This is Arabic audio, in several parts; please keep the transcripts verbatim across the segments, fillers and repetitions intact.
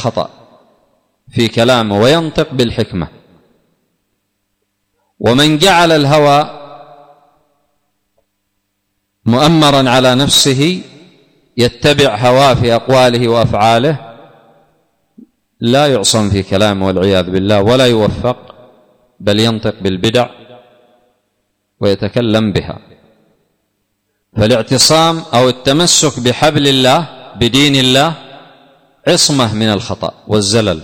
الخطأ في كلامه وينطق بالحكمة. ومن جعل الهوى مؤمرا على نفسه يتبع هواه في أقواله وأفعاله لا يعصم في كلامه والعياذ بالله ولا يوفق، بل ينطق بالبدع ويتكلم بها. فالاعتصام أو التمسك بحبل الله بدين الله عصمة من الخطأ والزلل.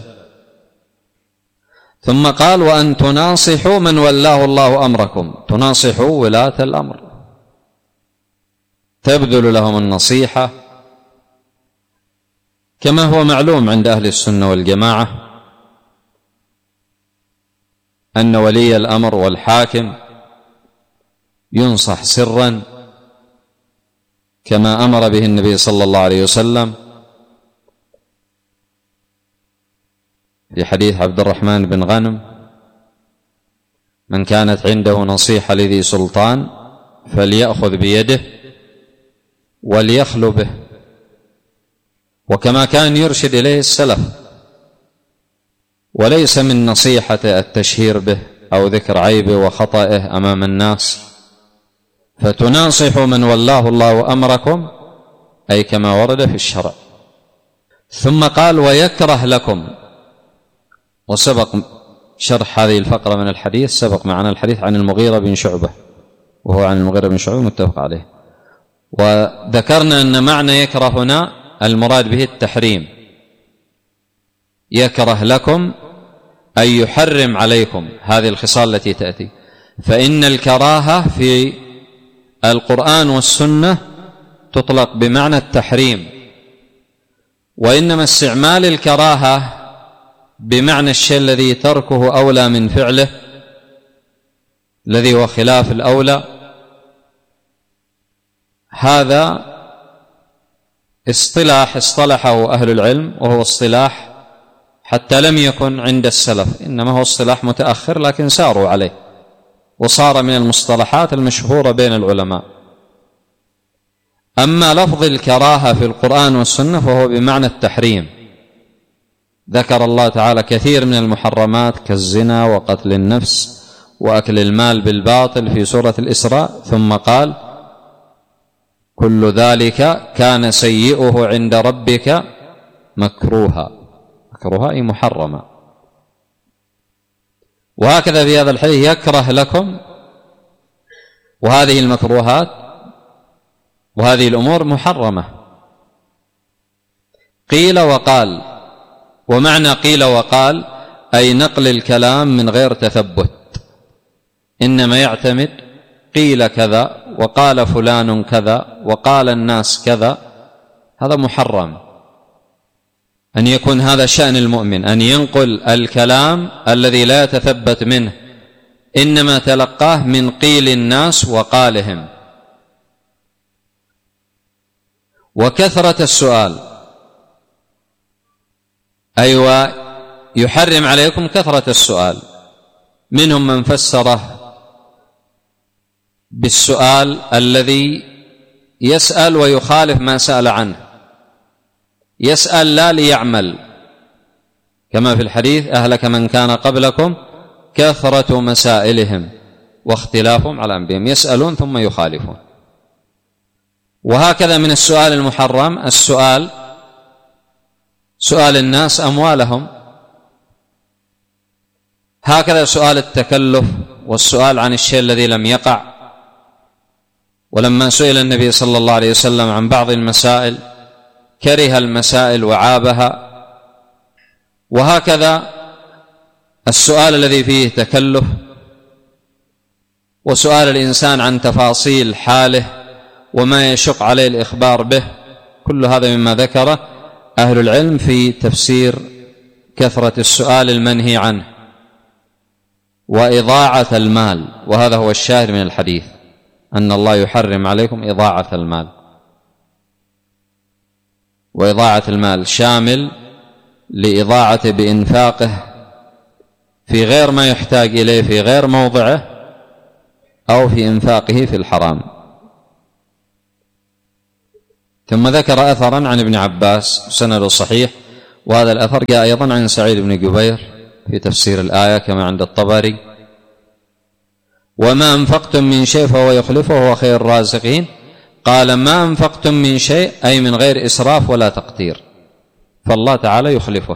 ثم قال: وأن تناصحوا من ولاه الله أمركم. تناصحوا ولاة الأمر، تبذل لهم النصيحة، كما هو معلوم عند أهل السنة والجماعة أن ولي الأمر والحاكم ينصح سرا كما أمر به النبي صلى الله عليه وسلم في حديث عبد الرحمن بن غنم: من كانت عنده نصيحة لذي سلطان فليأخذ بيده وليخلو به. وكما كان يرشد إليه السلف، وليس من نصيحة التشهير به أو ذكر عيبه وخطئه أمام الناس. فتناصحوا من ولاه الله أمركم، أي كما ورد في الشرع. ثم قال: ويكره لكم. وسبق شرح هذه الفقرة من الحديث، سبق معنا الحديث عن المغيرة بن شعبة، وهو عن المغيرة بن شعبة متفق عليه. وذكرنا أن معنى يكره هنا المراد به التحريم. يكره لكم أي يحرم عليكم هذه الخصال التي تأتي. فإن الكراهة في القرآن والسنة تطلق بمعنى التحريم، وإنما استعمال الكراهة بمعنى الشيء الذي تركه أولى من فعله، الذي هو خلاف الأولى، هذا اصطلاح اصطلحه أهل العلم، وهو اصطلاح حتى لم يكن عند السلف، إنما هو اصطلاح متأخر لكن ساروا عليه، وصار من المصطلحات المشهورة بين العلماء. أما لفظ الكراهة في القرآن والسنة فهو بمعنى التحريم. ذكر الله تعالى كثير من المحرمات كالزنا وقتل النفس وأكل المال بالباطل في سورة الإسراء، ثم قال: كل ذلك كان سيئه عند ربك مكروها. مكروها أي محرمة. وهكذا في هذا الحديث: يكره لكم. وهذه المكروهات وهذه الأمور محرمة. قيل وقال. ومعنى قيل وقال أي نقل الكلام من غير تثبت، إنما يعتمد قيل كذا وقال فلان كذا وقال الناس كذا. هذا محرم، أن يكون هذا شأن المؤمن، أن ينقل الكلام الذي لا يتثبت منه، إنما تلقاه من قيل الناس وقالهم. وكثرة السؤال، أيوة يحرم عليكم كثرة السؤال. منهم من فسره بالسؤال الذي يسأل ويخالف ما سأل عنه، يسأل لا ليعمل، كما في الحديث: أهلك من كان قبلكم كثرة مسائلهم واختلافهم على أنبيائهم. يسألون ثم يخالفون. وهكذا من السؤال المحرم السؤال سؤال الناس أموالهم. هكذا سؤال التكلف والسؤال عن الشيء الذي لم يقع. ولما سئل النبي صلى الله عليه وسلم عن بعض المسائل كره المسائل وعابها. وهكذا السؤال الذي فيه تكلف، وسؤال الإنسان عن تفاصيل حاله وما يشق عليه الإخبار به، كل هذا مما ذكره أهل العلم في تفسير كثرة السؤال المنهي عنه وإضاعة المال. وهذا هو الشاهد من الحديث، أن الله يحرم عليكم إضاعة المال. وإضاعة المال شامل لإضاعته بإنفاقه في غير ما يحتاج إليه في غير موضعه، أو في إنفاقه في الحرام. ثم ذكر أثرا عن ابن عباس سند صحيح: وهذا الأثر جاء أيضا عن سعيد بن جبير في تفسير الآية كما عند الطبري: وما أنفقتم من شيء فهو يخلفه وهو خير الرازقين. قال: ما أنفقتم من شيء أي من غير إسراف ولا تقتير، فالله تعالى يخلفه.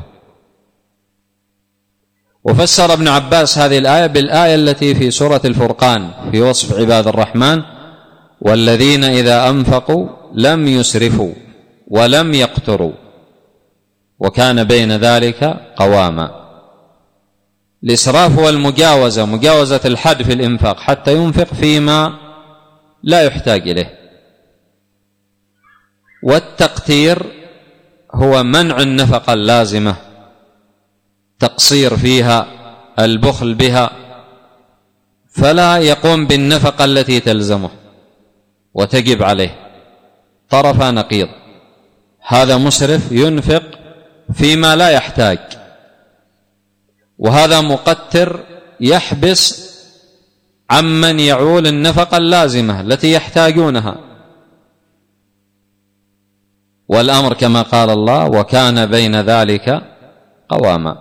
وفسر ابن عباس هذه الآية بالآية التي في سورة الفرقان في وصف عباد الرحمن: والذين إذا أنفقوا لم يسرفوا ولم يقتروا وكان بين ذلك قواما. الإسراف هو المجاوزة، مجاوزة الحد في الإنفاق حتى ينفق فيما لا يحتاج إليه. والتقتير هو منع النفقة اللازمة، تقصير فيها، البخل بها، فلا يقوم بالنفقة التي تلزمه وتجب عليه، طرف نقيض. هذا مسرف ينفق فيما لا يحتاج، وهذا مقتر يحبس عمن يعول النفقة اللازمة التي يحتاجونها. والأمر كما قال الله: وكان بين ذلك قواما.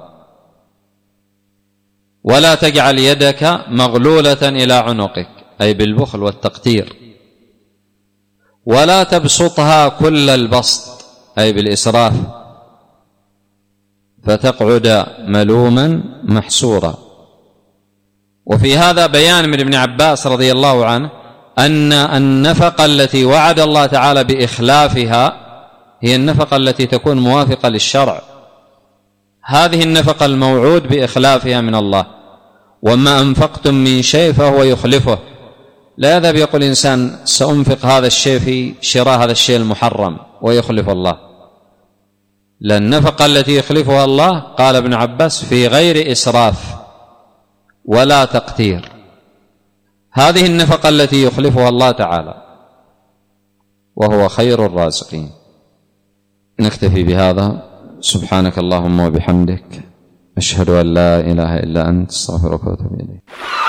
ولا تجعل يدك مغلولة إلى عنقك، أي بالبخل والتقتير، ولا تبسطها كل البسط، أي بالإسراف، فتقعد ملوما محسورا. وفي هذا بيان من ابن عباس رضي الله عنه أن النفقة التي وعد الله تعالى بإخلافها هي النفقة التي تكون موافقة للشرع، هذه النفقة الموعود بإخلافها من الله. وما أنفقتم من شيء فهو يخلفه. لا يذهب يقول إنسان سأنفق هذا الشيء في شراء هذا الشيء المحرم ويخلف الله، لأن النفقة التي يخلفها الله قال ابن عباس في غير إسراف ولا تقتير، هذه النفقة التي يخلفها الله تعالى وهو خير الرازقين. نكتفي بهذا. سبحانك اللهم وبحمدك، أشهد أن لا إله إلا أنت، استغفرك وأتوب إليك.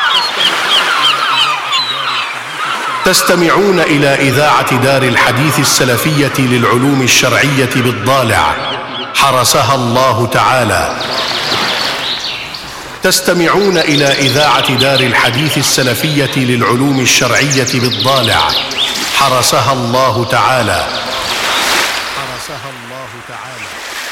تستمعون إلى إذاعة دار الحديث السلفية للعلوم الشرعية بالضالع، حرسها الله تعالى. تستمعون إلى إذاعة دار الحديث السلفية للعلوم الشرعية بالضالع، حرسها الله تعالى. حرسها الله تعالى.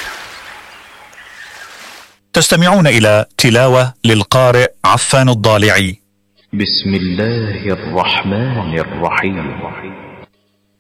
تستمعون إلى تلاوة للقارئ عفان الضالعي. بسم الله الرحمن الرحيم.